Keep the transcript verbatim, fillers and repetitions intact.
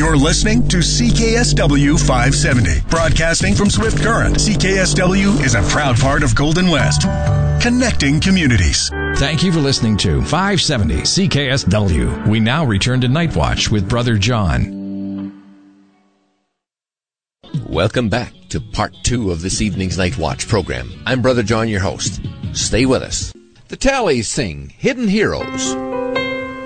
You're listening to C K S W five seventy, broadcasting from Swift Current. C K S W is a proud part of Golden West, connecting communities. Thank you for listening to five seventy C K S W. We now return to Night Watch with Brother John. Welcome back to part two of this evening's Night Watch program. I'm Brother John, your host. Stay with us. The Tallies sing Hidden Heroes.